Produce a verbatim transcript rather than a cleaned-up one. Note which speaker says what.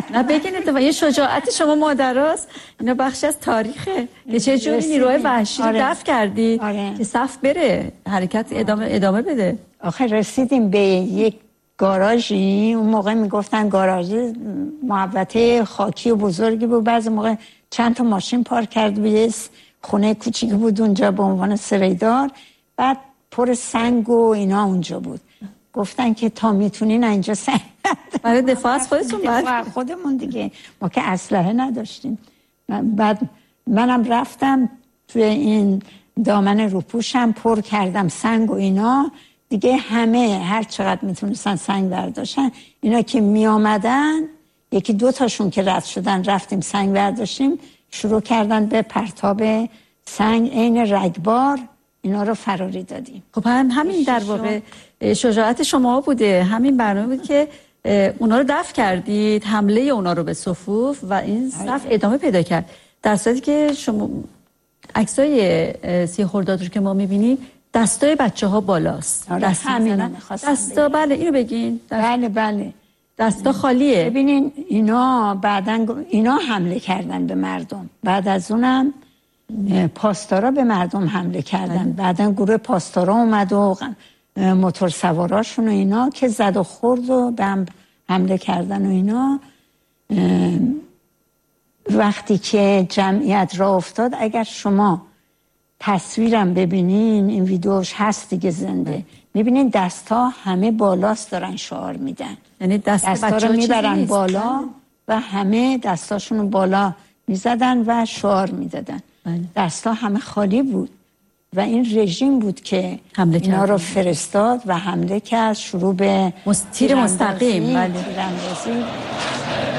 Speaker 1: نه بگین و یه شجاعت شما مادراست، اینا بخشی از تاریخه که چه جوری نیروهای وحشی رو دفع کردی آره. که صف بره حرکت ادامه ادامه بده.
Speaker 2: آخه رسیدیم به یک گاراژی، اون موقع میگفتن گاراژ محوطه خاکی و بزرگی بود، بعضی موقع چند تا ماشین پارک کرد بود، خونه کوچیکی بود اونجا به عنوان سریدار، بعد پر سنگ و اینا اونجا بود. گفتن که تا میتونین اینجا سنگ
Speaker 1: برای دفاع از خودتون
Speaker 2: دفاع خودمون دیگه، ما که اسلحه نداشتیم. بعد منم رفتم توی این دامن روپوشم پر کردم سنگ و اینا دیگه، همه هر چقدر میتونستن سنگ برداشتن. اینا که میامدن یکی دو تاشون که رد شدن رفتیم سنگ برداشتیم، شروع کردن به پرتاب سنگ عین رگبار، اینا رو فراری دادیم.
Speaker 1: خب هم همین در واقع شجاعت شما بوده، همین برنامه بود که اونا رو دفع کردید، حمله اونا رو به صفوف و این صف ادامه پیدا کرد. در صورتی که شما عکسای سی خرداد رو که ما میبینیم دستای بچه ها بالاست.
Speaker 2: آره
Speaker 1: دست
Speaker 2: همین
Speaker 1: دستا بله اینو بگین.
Speaker 2: بله بله
Speaker 1: دستا خالیه.
Speaker 2: ببینین اینا بعدن اینا حمله کردن به مردم، بعد از اونم پاسدارا به مردم حمله کردن، بعدن گروه پاسدارا اومد و موتور سواراشون و اینا که زد و خورد و به هم حمله کردن و اینا. وقتی که جمعیت را افتاد، اگر شما تصویرم ببینین، این ویدیوش هست دیگه زنده، میبینین دستا همه بالاست دارن شعار میدن،
Speaker 1: یعنی دست
Speaker 2: دستا رو میبرن بالا و همه دستاشون رو بالا میزدن و شعار میدادن. دستا همه خالی بود و این رژیم بود که
Speaker 1: حمله
Speaker 2: اینا رو فرستاد و حمله کرد، شروع به
Speaker 1: تیر مستقیم.
Speaker 2: بله.